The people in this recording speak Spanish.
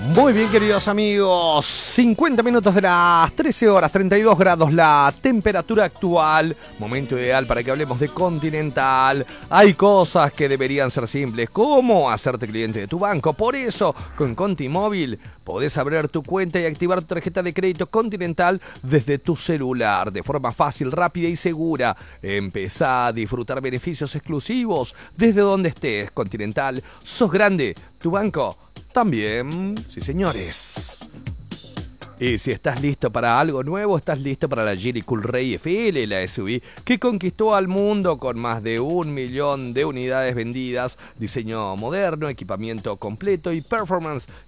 Muy bien, queridos amigos, 50 minutos de las 13 horas, 32 grados la temperatura actual, momento ideal para que hablemos de Continental. Hay cosas que deberían ser simples, como hacerte cliente de tu banco. Por eso, con Contimóvil podés abrir tu cuenta y activar tu tarjeta de crédito Continental desde tu celular, de forma fácil, rápida y segura. Empezá a disfrutar beneficios exclusivos desde donde estés. Continental, sos grande, tu banco también, sí señores. Y si estás listo para algo nuevo, estás listo para la Geely Coolray FL, la SUV que conquistó al mundo con más de 1 millón de unidades vendidas, diseño moderno, equipamiento completo y performance